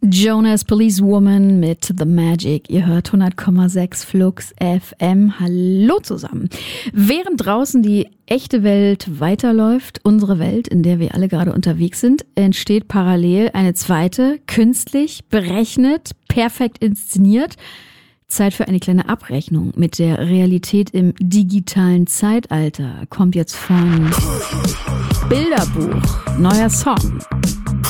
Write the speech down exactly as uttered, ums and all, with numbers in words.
Jonas Policewoman mit The Magic. Ihr hört hundert Komma sechs Flux F M. Hallo zusammen. Während draußen die echte Welt weiterläuft, unsere Welt, in der wir alle gerade unterwegs sind, entsteht parallel eine zweite, künstlich, berechnet, perfekt inszeniert. Zeit für eine kleine Abrechnung mit der Realität im digitalen Zeitalter. Kommt jetzt von Bilderbuch, neuer Song.